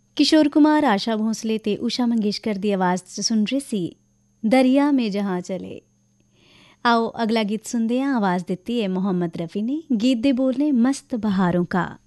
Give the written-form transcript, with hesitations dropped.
ਕਿਸ਼ੋਰ ਕੁਮਾਰ, ਆਸ਼ਾ ਭੋਸਲੇ ਤੇ ਊਸ਼ਾ ਮੰਗੇਸ਼ਕਰ ਦੀ ਆਵਾਜ਼ 'ਚ ਸੁਣ ਰਹੇ ਸੀ ਦਰਿਆ ਮੇ ਜਹਾਂ ਚਲੇ। ਆਓ ਅਗਲਾ ਗੀਤ ਸੁਣਦੇ ਹਾਂ। ਆਵਾਜ਼ ਦਿੱਤੀ ਹੈ ਮੁਹੰਮਦ ਰਫੀ ਨੇ। ਗੀਤ ਦੇ ਬੋਲ ਨੇ ਮਸਤ ਬਹਾਰੋਂ ਕਾ।